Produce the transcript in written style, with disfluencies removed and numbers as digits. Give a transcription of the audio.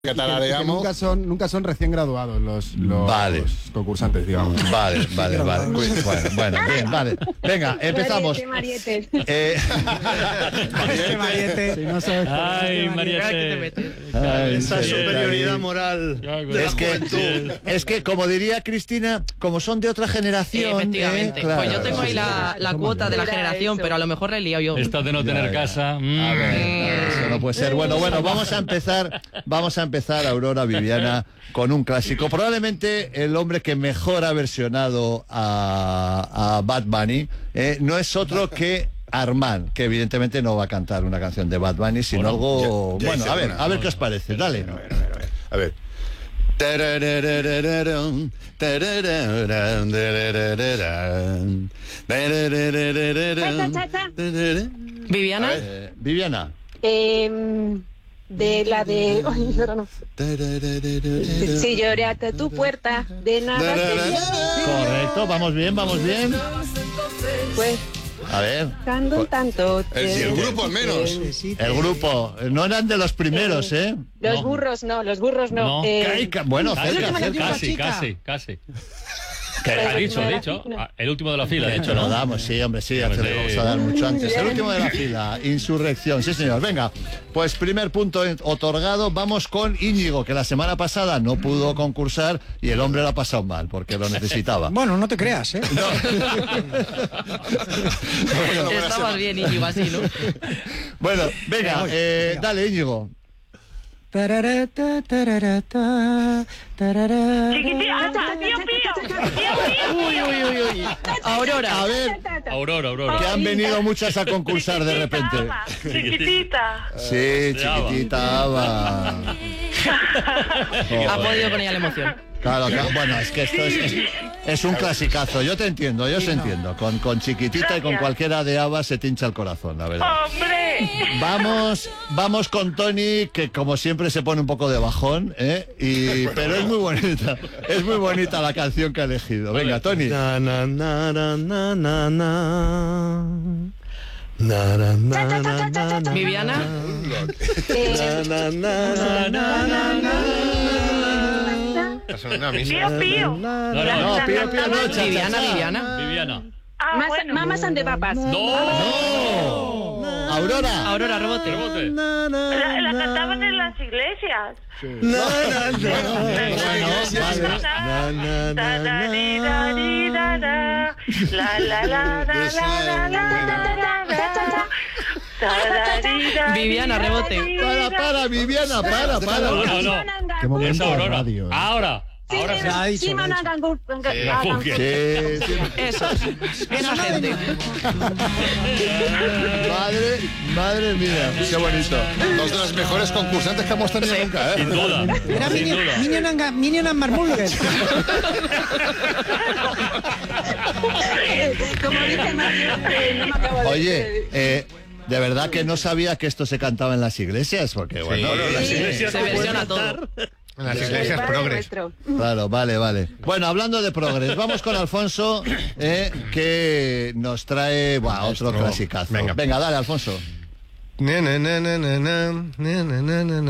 Que tarareamos. Nunca son recién graduados los concursantes, digamos. Vale. Bueno, bien, vale. Venga, empezamos. Mariette. Mariette. Si no sabes Ay, Mariette. Esa superioridad moral. Es que, como diría Cristina, como son de otra generación. Efectivamente. Claro, pues yo tengo ahí la cuota de la generación, pero a lo mejor la he liado yo. Esto de no tener casa. A ver, eso no puede ser. Bueno, vamos a empezar, Aurora, Viviana, con un clásico. Probablemente el hombre que mejor ha versionado a Bad Bunny no es otro que Armand, que evidentemente no va a cantar una canción de Bad Bunny, sino algo... Bueno, a ver qué os parece, dale. A ver. ¿Viviana? Viviana. De la de... Ay, ahora no. Si lloré hasta tu puerta, de nada te... Correcto, vamos bien. Pues, A ver. cantando tanto... El grupo al menos. El grupo, no eran de los primeros, ¿eh? Los burros no. No. Bueno, Casi. ¿Qué ha dicho? El último de la fila, de hecho lo damos, sí, hombre, sí, ya te lo vamos a dar mucho antes. El último de la fila, Insurrección, sí señor. Venga, pues primer punto otorgado, vamos con Íñigo, que la semana pasada no pudo concursar y el hombre lo ha pasado mal, porque lo necesitaba. Bueno, no te creas, ¿eh? Estabas bien, Íñigo, así, ¿no? Bueno, venga, dale, Íñigo. Chiquitita, Uy. Aurora. A ver, Aurora. que han venido muchas a concursar de repente. Chiquitita. Sí, chiquitita Ava. Ha podido con ella la emoción. Claro, bueno, es que esto es un clasicazo. Yo te entiendo, entiendo. Con chiquitita y con cualquiera de Ava se te hincha el corazón, la verdad. ¡Hombre! Vamos con Tony, que como siempre se pone un poco de bajón, pero es muy bonita. Es muy bonita la canción que ha elegido. Venga, Tony. ¿Viviana? Pío. No, Pío no, ¿Viviana? Mamas and the papas. No. Aurora, rebote. La cantaban en las iglesias. Viviana, rebote. Para, Viviana, para. No. Qué momento Es Aurora. de radio. Ahora sí. Eso. Esa gente. Madre mía, qué bonito. Dos de los mejores concursantes que hemos tenido nunca, ¿eh? Sin duda. Era Minion Marmulger. Como dice Mario, no me acabo de... Oye, de verdad que no sabía que esto se cantaba en las iglesias, porque bueno, las iglesias Se versiona todo. En las iglesias progres. Claro, vale. Bueno, hablando de progres, vamos con Alfonso, que nos trae otro clasicazo. Venga, dale, Alfonso.